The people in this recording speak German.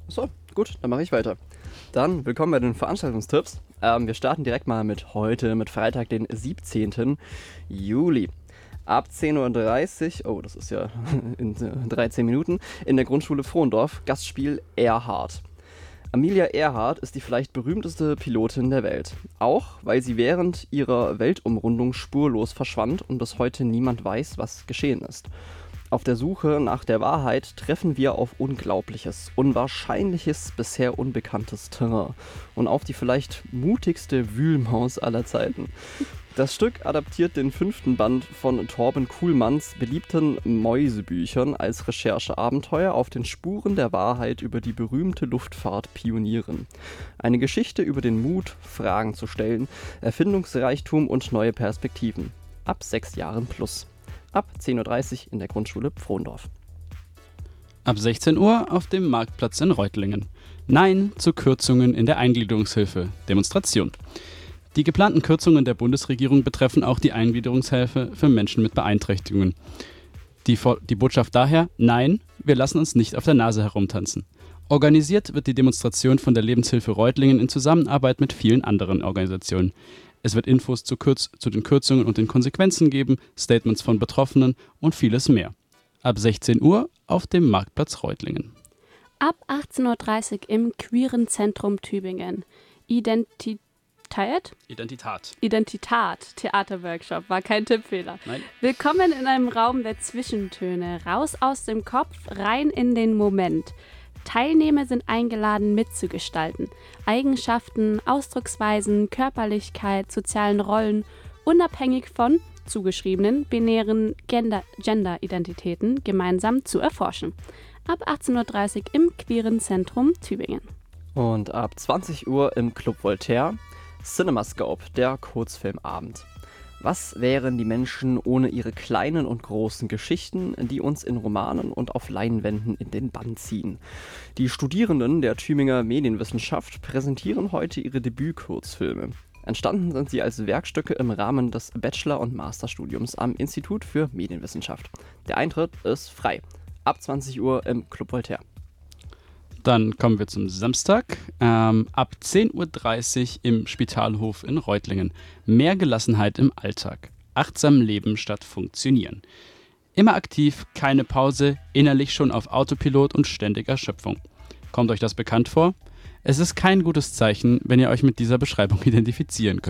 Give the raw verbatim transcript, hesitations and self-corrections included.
So, gut, dann mache ich weiter. Dann willkommen bei den Veranstaltungstipps. Ähm, wir starten direkt mal mit heute, mit Freitag, den siebzehnten Juli. Ab zehn Uhr dreißig, oh, das ist ja in dreizehn Minuten, in der Grundschule Frohndorf, Gastspiel Earhart. Amelia Earhart ist die vielleicht berühmteste Pilotin der Welt. Auch, weil sie während ihrer Weltumrundung spurlos verschwand und bis heute niemand weiß, was geschehen ist. Auf der Suche nach der Wahrheit treffen wir auf Unglaubliches, Unwahrscheinliches, bisher unbekanntes Terrain und auf die vielleicht mutigste Wühlmaus aller Zeiten. Das Stück adaptiert den fünften Band von Torben Kuhlmanns beliebten Mäusebüchern als Rechercheabenteuer auf den Spuren der Wahrheit über die berühmte Luftfahrt-Pionierin. Eine Geschichte über den Mut, Fragen zu stellen, Erfindungsreichtum und neue Perspektiven. Ab sechs Jahren plus. Ab zehn Uhr dreißig in der Grundschule Frohndorf. Ab sechzehn Uhr auf dem Marktplatz in Reutlingen. Nein zu Kürzungen in der Eingliederungshilfe. Demonstration. Die geplanten Kürzungen der Bundesregierung betreffen auch die Eingliederungshilfe für Menschen mit Beeinträchtigungen. Die, die Botschaft daher: Nein, wir lassen uns nicht auf der Nase herumtanzen. Organisiert wird die Demonstration von der Lebenshilfe Reutlingen in Zusammenarbeit mit vielen anderen Organisationen. Es wird Infos zu, Kürz- zu den Kürzungen und den Konsequenzen geben, Statements von Betroffenen und vieles mehr. Ab sechzehn Uhr auf dem Marktplatz Reutlingen. Ab achtzehn Uhr dreißig im Queeren Zentrum Tübingen. Identität? Identitat. Identitat. Theaterworkshop. War kein Tippfehler. Nein. Willkommen in einem Raum der Zwischentöne. Raus aus dem Kopf, rein in den Moment. Teilnehmer sind eingeladen, mitzugestalten. Eigenschaften, Ausdrucksweisen, Körperlichkeit, sozialen Rollen, unabhängig von zugeschriebenen, binären Gender- Gender-Identitäten gemeinsam zu erforschen. Ab achtzehn Uhr dreißig im Queeren Zentrum Tübingen. Und ab zwanzig Uhr im Club Voltaire CinemaScope, der Kurzfilmabend. Was wären die Menschen ohne ihre kleinen und großen Geschichten, die uns in Romanen und auf Leinwänden in den Bann ziehen? Die Studierenden der Tübinger Medienwissenschaft präsentieren heute ihre Debüt-Kurzfilme. Entstanden sind sie als Werkstücke im Rahmen des Bachelor- und Masterstudiums am Institut für Medienwissenschaft. Der Eintritt ist frei. Ab zwanzig Uhr im Club Voltaire. Dann kommen wir zum Samstag. Ähm, ab zehn Uhr dreißig im Spitalhof in Reutlingen. Mehr Gelassenheit im Alltag. Achtsam leben statt funktionieren. Immer aktiv, keine Pause, innerlich schon auf Autopilot und ständig Erschöpfung. Kommt euch das bekannt vor? Es ist kein gutes Zeichen, wenn ihr euch mit dieser Beschreibung identifizieren könnt.